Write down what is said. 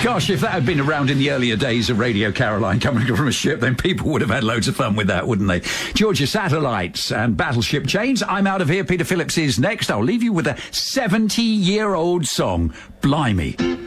Gosh, if that had been around in the earlier days of Radio Caroline coming from a ship, then people would have had loads of fun with that, wouldn't they? Georgia Satellites and Battleship Chains. I'm out of here. Peter Phillips is next. I'll leave you with a 70-year-old song. Blimey.